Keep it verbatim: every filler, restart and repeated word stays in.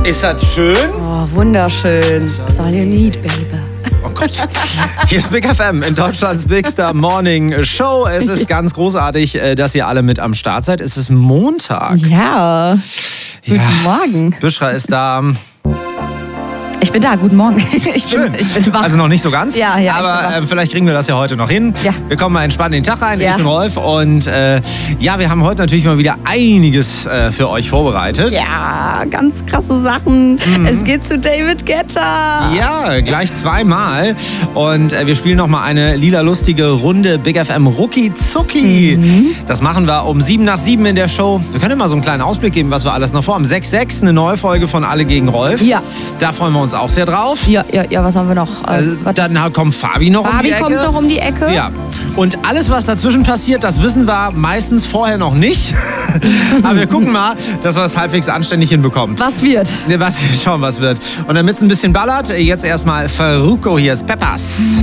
Ist das schön? Oh, wunderschön. That's all you need, baby. Oh Gott. Hier ist Big F M in Deutschlands Bigster Morning Show. Es ist ganz großartig, dass ihr alle mit am Start seid. Es ist Montag. Ja. Guten Ja. Morgen. Büschra ist da. Ich bin da, guten Morgen. Ich Schön. bin, ich bin wach. Also noch nicht so ganz. Ja, ja, ich bin Aber wach. äh, vielleicht kriegen wir das ja heute noch hin. Ja. Wir kommen mal entspannt in den Tag rein. Ja. Ich bin Rolf. Und äh, ja, wir haben heute natürlich mal wieder einiges äh, für euch vorbereitet. Ja, ganz krasse Sachen. Mhm. Es geht zu David Guetta. Ja, gleich zweimal. Und äh, wir spielen noch mal eine lila lustige Runde Big F M Rucki Zucki. Mhm. Das machen wir um sieben nach sieben in der Show. Wir können mal so einen kleinen Ausblick geben, was wir alles noch vorhaben. sechs sechs, eine neue Folge von Alle gegen Rolf. Ja. Da freuen wir uns auch sehr drauf. Ja, ja, ja, was haben wir noch? Äh, Äh, was- dann kommt Fabi noch um Fabi die Ecke. kommt noch um die Ecke. Ja. Und alles, was dazwischen passiert, das wissen wir meistens vorher noch nicht. Aber wir gucken mal, dass wir es halbwegs anständig hinbekommen. Was wird? Ne, was, schauen, was wird. Und damit es ein bisschen ballert, jetzt erstmal Farruko, hier ist Peppers.